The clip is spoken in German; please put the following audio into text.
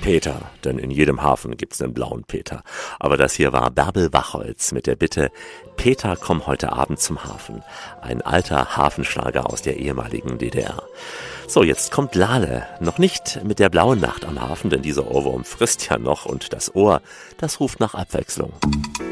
Peter, denn in jedem Hafen gibt's einen blauen Peter. Aber das hier war Bärbel Wachholz mit der Bitte, Peter, komm heute Abend zum Hafen. Ein alter Hafenschlager aus der ehemaligen DDR. So, jetzt kommt Lale. Noch nicht mit der blauen Nacht am Hafen, denn dieser Ohrwurm frisst ja noch und das Ohr, das ruft nach Abwechslung.